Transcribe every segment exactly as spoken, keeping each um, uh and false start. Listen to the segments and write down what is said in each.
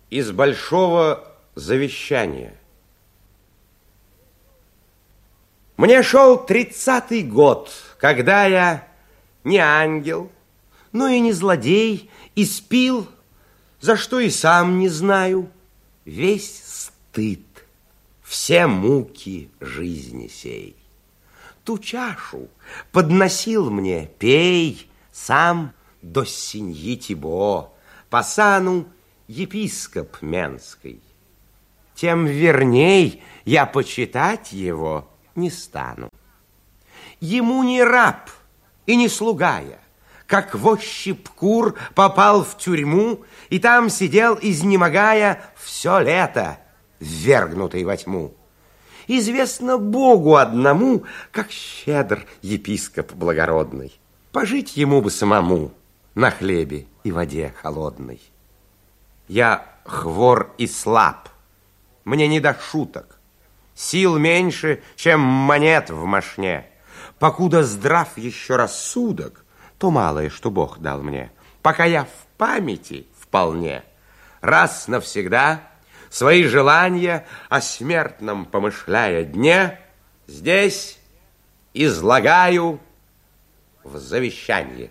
Из большого завещания. Мне шел тридцатый год, когда я не ангел, но и не злодей, испил, за что и сам не знаю, весь стыд, все муки жизни сей. Ту чашу подносил мне, пей, сам до сеньи Тибо, по сану епископ Менской. Тем верней я почитать его не стану. Ему не раб и не слуга я, как возчип кур попал в тюрьму и там сидел, изнемогая, все лето, ввергнутый во тьму. Известно Богу одному, как щедр епископ благородный. Пожить ему бы самому на хлебе и воде холодной. Я хвор и слаб, мне не до шуток, сил меньше, чем монет в мошне. Покуда здрав еще рассудок, то малое, что Бог дал мне, пока я в памяти вполне, раз навсегда свои желания о смертном помышляя дне, здесь излагаю в завещании.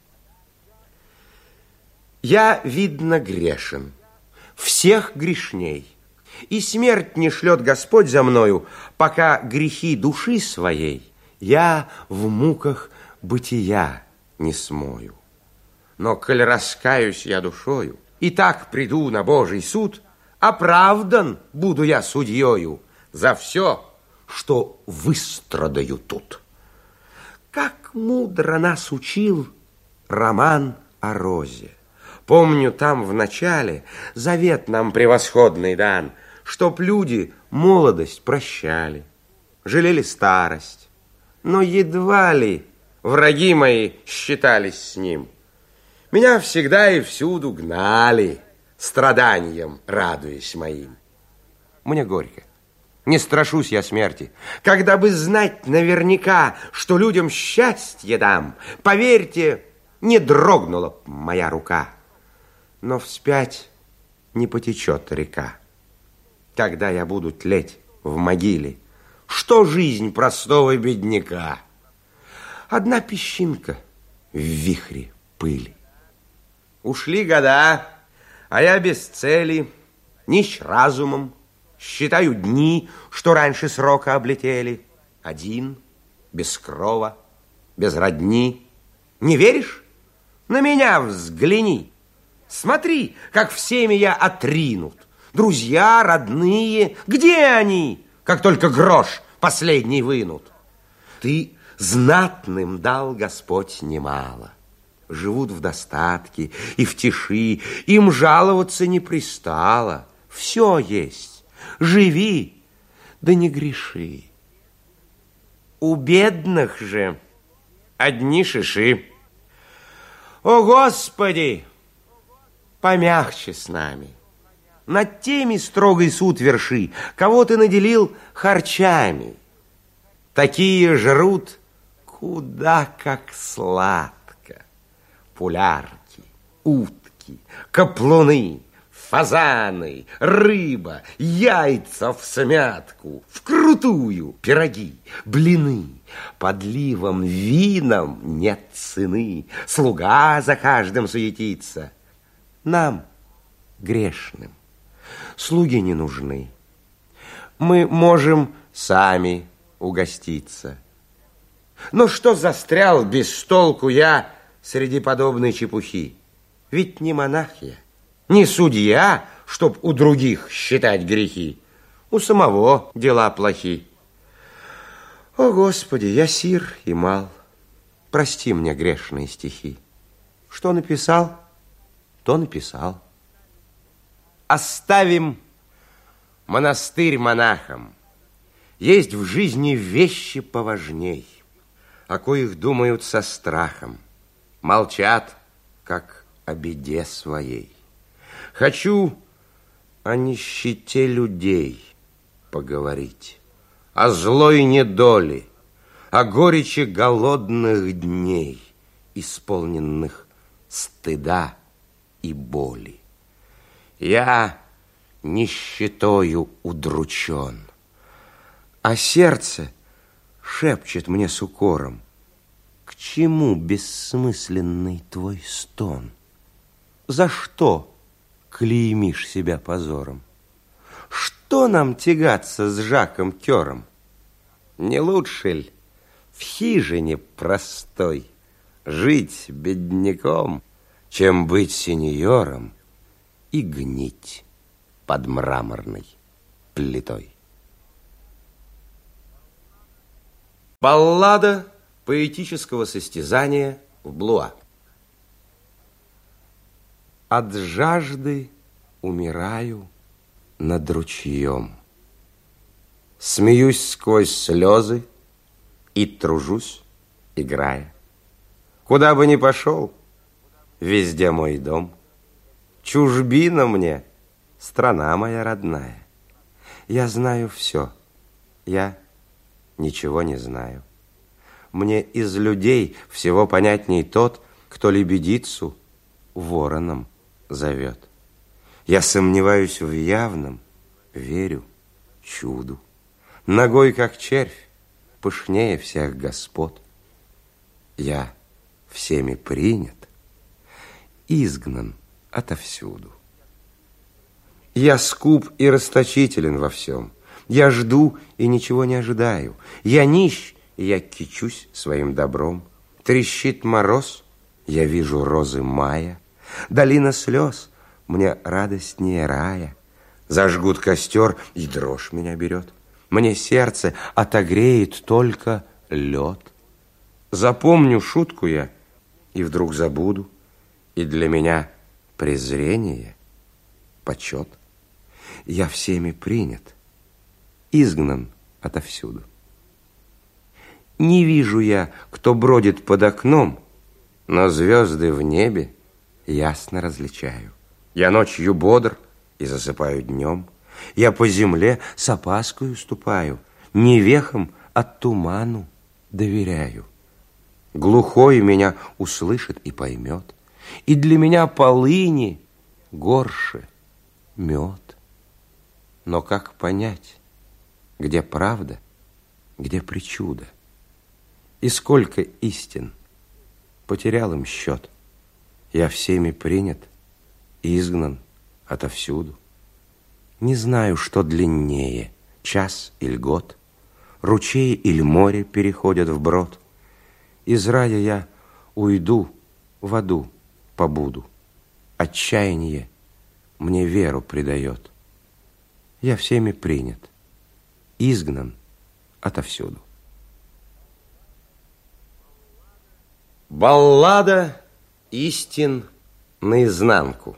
Я, видно, грешен, всех грешней, и смерть не шлет Господь за мною, пока грехи души своей я в муках бытия не смою. Но, коль раскаюсь я душою, и так приду на Божий суд, оправдан буду я судьею за все, что выстрадаю тут. Как мудро нас учил роман о розе. Помню, там в начале завет нам превосходный дан, чтоб люди молодость прощали, жалели старость. Но едва ли враги мои считались с ним. Меня всегда и всюду гнали, страданием радуясь моим. Мне горько, не страшусь я смерти. Когда бы знать наверняка, что людям счастье дам, поверьте, не дрогнула б моя рука. Но вспять не потечет река. Когда я буду тлеть в могиле, что жизнь простого бедняка? Одна песчинка в вихре пыли. Ушли года, а я без цели, нищ разумом, считаю дни, что раньше срока облетели. Один, без крова, без родни. Не веришь? На меня взгляни. Смотри, как всеми я отринут. Друзья, родные, где они, как только грош последний вынут? Ты знатным дал Господь немало. Живут в достатке и в тиши, им жаловаться не пристало. Все есть, живи, да не греши. У бедных же одни шиши. О, Господи, помягче с нами. Над теми строгий суд верши, кого ты наделил харчами. Такие жрут куда как сладко. Пулярки, утки, каплуны, фазаны, рыба, яйца всмятку, вкрутую, пироги, блины. Подливом вином нет цены, слуга за каждым суетится. Нам, грешным, слуги не нужны. Мы можем сами угоститься. Но что застрял без толку я среди подобной чепухи? Ведь не монах я, не судья, чтоб у других считать грехи. У самого дела плохи. О, Господи, я сир и мал. Прости мне грешные стихи. Что написал, то написал. Оставим монастырь монахам. Есть в жизни вещи поважней, о коих думают со страхом, молчат, как о беде своей. Хочу о нищете людей поговорить, о злой недоле, о горечи голодных дней, исполненных стыда и боли. Я нищетою удручен, а сердце шепчет мне с укором: к чему бессмысленный твой стон? За что клеймишь себя позором? Что нам тягаться с Жаком Кёром? Не лучше ль в хижине простой жить бедняком, чем быть сеньором и гнить под мраморной плитой? Баллада поэтического состязания в Блуа. От жажды умираю над ручьем, смеюсь сквозь слезы и тружусь, играя. Куда бы ни пошел, везде мой дом. Чужбина мне, страна моя родная. Я знаю все, я ничего не знаю. Мне из людей всего понятней тот, кто лебедицу вороном зовет. Я сомневаюсь в явном, верю чуду. Ногой, как червь, пышнее всех господ. Я всеми принят, изгнан отовсюду. Я скуп и расточителен во всем. Я жду и ничего не ожидаю. Я нищ, и я кичусь своим добром. Трещит мороз, я вижу розы мая. Долина слез мне радостнее рая. Зажгут костер, и дрожь меня берет. Мне сердце отогреет только лед. Запомню шутку я, и вдруг забуду. И для меня презрение, почет. Я всеми принят, изгнан отовсюду. Не вижу я, кто бродит под окном, но звезды в небе ясно различаю. Я ночью бодр и засыпаю днем. Я по земле с опаскою ступаю, не вехом, а туману доверяю. Глухой меня услышит и поймет, и для меня полыни горше мед. Но как понять, где правда, где причуда? И сколько истин потерял им счет? Я всеми принят, изгнан отовсюду. Не знаю, что длиннее, час или год, ручей или море переходят вброд. Из рая я уйду, в аду побуду. Отчаяние мне веру придает. Я всеми принят, изгнан отовсюду. Баллада истин наизнанку.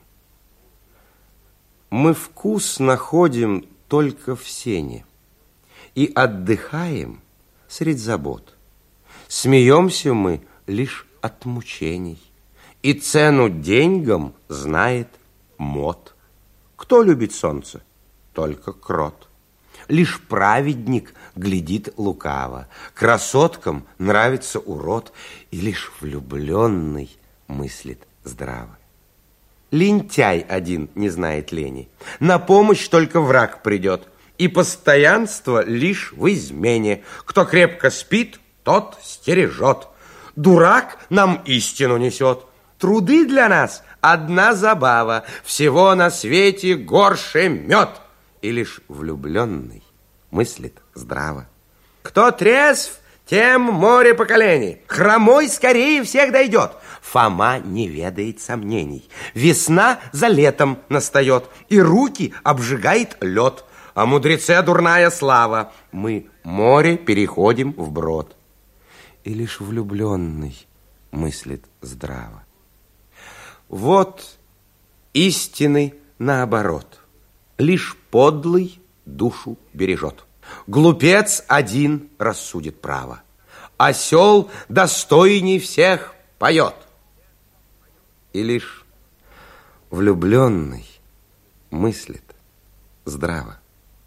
Мы вкус находим только в сене и отдыхаем средь забот. Смеемся мы лишь от мучений, и цену деньгам знает мод. Кто любит солнце? Только крот. Лишь праведник глядит лукаво, красоткам нравится урод, и лишь влюбленный мыслит здраво. Лентяй один не знает лени, на помощь только враг придет, и постоянство лишь в измене. Кто крепко спит, тот стережет. Дурак нам истину несет. Труды для нас одна забава, всего на свете горше мед. И лишь влюбленный мыслит здраво. Кто трезв, тем море поколений. Хромой скорее всех дойдет. Фома не ведает сомнений. Весна за летом настает, и руки обжигает лед. О мудреце дурная слава. Мы море переходим вброд. И лишь влюбленный мыслит здраво. Вот истины наоборот. Лишь подлый душу бережет. Глупец один рассудит право. Осел достойней всех поет. И лишь влюбленный мыслит здраво.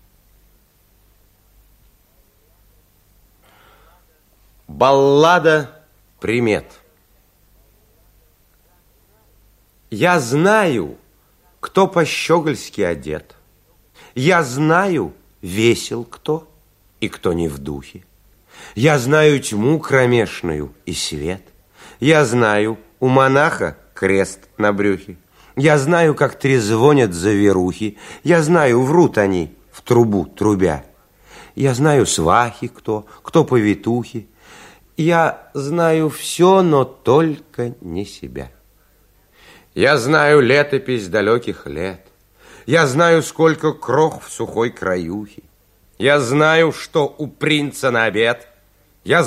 Баллада примет. Я знаю, кто по-щегольски одет, Я знаю, весел кто и кто не в духе. Я знаю тьму кромешную и свет. Я знаю, у монаха крест на брюхе. Я знаю, как трезвонят заверухи. Я знаю, врут они в трубу трубя. Я знаю, свахи кто, кто повитухи. Я знаю все, но только не себя. Я знаю летопись далеких лет. Я знаю, сколько крох в сухой краюхе. Я знаю, что у принца на обед